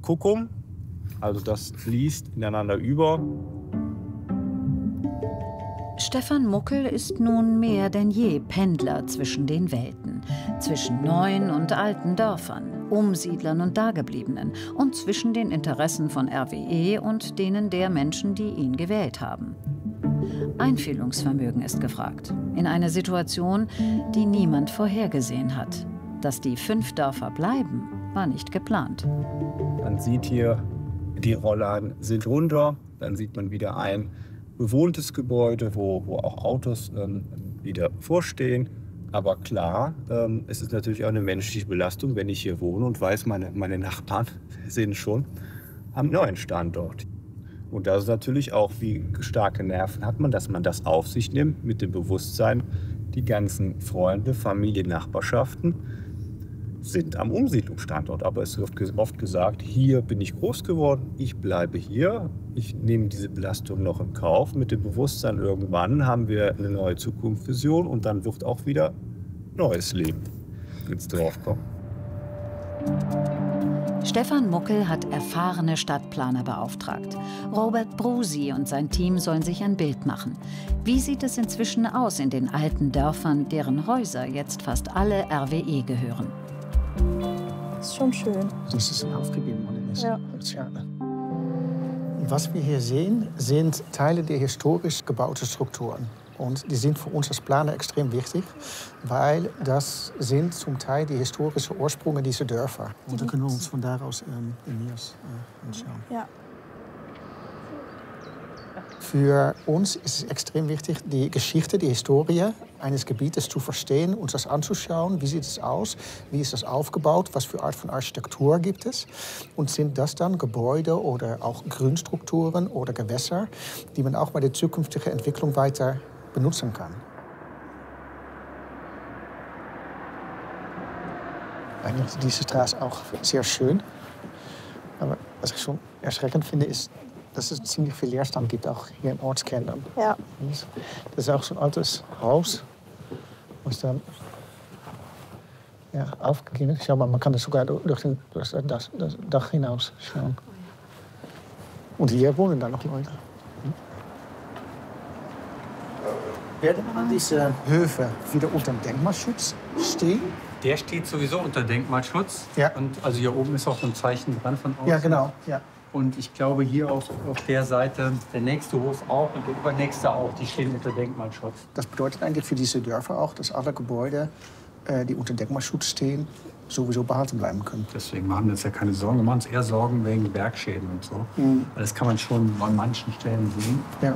Kuckum. Also das fließt ineinander über. Stefan Muckel ist nun mehr denn je Pendler zwischen den Welten. Zwischen neuen und alten Dörfern, Umsiedlern und Dagebliebenen und zwischen den Interessen von RWE und denen der Menschen, die ihn gewählt haben. Einfühlungsvermögen ist gefragt. In eine Situation, die niemand vorhergesehen hat. Dass die 5 Dörfer bleiben, war nicht geplant. Man sieht hier, die Rollern sind runter. Dann sieht man wieder ein bewohntes Gebäude, wo auch Autos wieder vorstehen. Aber klar, es ist natürlich auch eine menschliche Belastung, wenn ich hier wohne und weiß, meine Nachbarn sind schon am neuen Standort. Und das ist natürlich auch, wie starke Nerven hat man, dass man das auf sich nimmt mit dem Bewusstsein, die ganzen Freunde, Familien, Nachbarschaften sind am Umsiedlungsstandort. Aber es wird oft gesagt, hier bin ich groß geworden, ich bleibe hier. Ich nehme diese Belastung noch in Kauf. Mit dem Bewusstsein, irgendwann haben wir eine neue Zukunftsvision und dann wird auch wieder neues Leben ins Dorf kommen. Stefan Muckel hat erfahrene Stadtplaner beauftragt. Robert Brusi und sein Team sollen sich ein Bild machen. Wie sieht es inzwischen aus in den alten Dörfern, deren Häuser jetzt fast alle RWE gehören? Das ist schon schön. Das ist aufgegeben worden. Ja. Was wir hier sehen, sind Teile der historisch gebauten Strukturen. Und die sind für uns als Planer extrem wichtig, weil das sind zum Teil die historischen Ursprünge dieser Dörfer. Und da können wir uns von da aus in Miers anschauen. Ja. Für uns ist es extrem wichtig, die Geschichte, die Historie eines Gebietes zu verstehen, uns das anzuschauen. Wie sieht es aus? Wie ist das aufgebaut? Was für Art von Architektur gibt es? Und sind das dann Gebäude oder auch Grünstrukturen oder Gewässer, die man auch bei der zukünftigen Entwicklung weiter benutzen kann? Eigentlich ist diese Straße auch sehr schön. Aber was ich schon erschreckend finde, ist, dass es ziemlich viel Leerstand gibt, auch hier im Ortskern. Ja. Das ist auch so ein altes Haus, was dann aufgegeben ist. Schau mal, man kann das sogar durch das Dach hinaus schauen. Und hier wohnen dann noch Leute. Werden diese Höfe wieder unter dem Denkmalschutz stehen? Der steht sowieso unter Denkmalschutz. Ja. Und also hier oben ist auch ein Zeichen dran von außen. Ja, genau. Ja. Und ich glaube, hier auf der Seite, der nächste Hof auch und der übernächste auch, die stehen unter Denkmalschutz. Das bedeutet eigentlich für diese Dörfer auch, dass alle Gebäude, die unter Denkmalschutz stehen, sowieso behalten bleiben können. Deswegen machen wir uns ja keine Sorgen. Wir machen uns eher Sorgen wegen Bergschäden und so. Mhm. Das kann man schon an manchen Stellen sehen. Ja.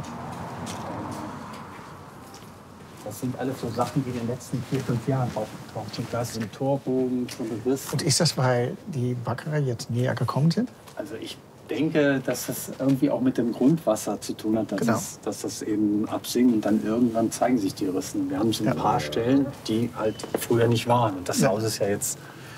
Das sind alles so Sachen, die in den letzten 4, 5 Jahren aufgetaucht sind. Da ist ein Torbogen schon Riss. Und ist das, weil die Baggerer jetzt näher gekommen sind? Also ich denke, dass das irgendwie auch mit dem Grundwasser zu tun hat, dass das eben absinkt und dann irgendwann zeigen sich die Rissen. Wir haben so ein paar Stellen, die halt früher nicht waren. Und das Haus ist ja jetzt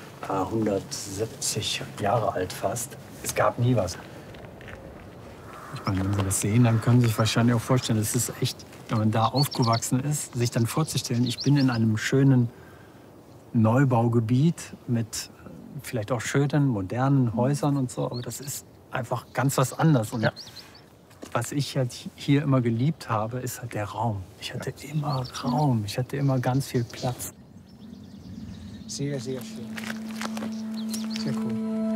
170 Jahre alt fast. Es gab nie was. Ich meine, wenn Sie das sehen, dann können Sie sich wahrscheinlich auch vorstellen, es ist echt, wenn man da aufgewachsen ist, sich dann vorzustellen, ich bin in einem schönen Neubaugebiet mit vielleicht auch schönen, modernen Häusern und so, aber das ist einfach ganz was anderes. Und was ich halt hier immer geliebt habe, ist halt der Raum. Ich hatte immer Raum, ich hatte immer ganz viel Platz. Sehr, sehr schön. Sehr cool.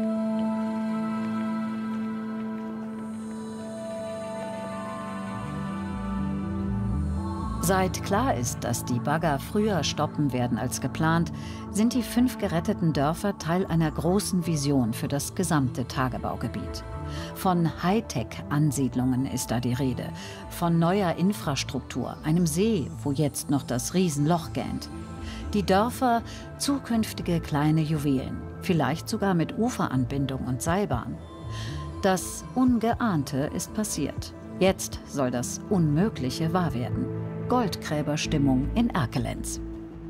Seit klar ist, dass die Bagger früher stoppen werden als geplant, sind die 5 geretteten Dörfer Teil einer großen Vision für das gesamte Tagebaugebiet. Von Hightech-Ansiedlungen ist da die Rede, von neuer Infrastruktur, einem See, wo jetzt noch das Riesenloch gähnt. Die Dörfer, zukünftige kleine Juwelen, vielleicht sogar mit Uferanbindung und Seilbahn. Das Ungeahnte ist passiert. Jetzt soll das Unmögliche wahr werden. Goldgräberstimmung in Erkelenz.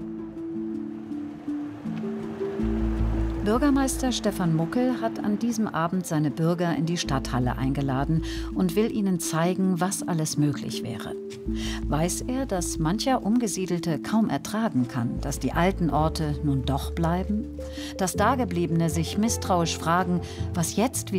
Bürgermeister Stefan Muckel hat an diesem Abend seine Bürger in die Stadthalle eingeladen und will ihnen zeigen, was alles möglich wäre. Weiß er, dass mancher Umgesiedelte kaum ertragen kann, dass die alten Orte nun doch bleiben? Dass Dagebliebene sich misstrauisch fragen, was jetzt wieder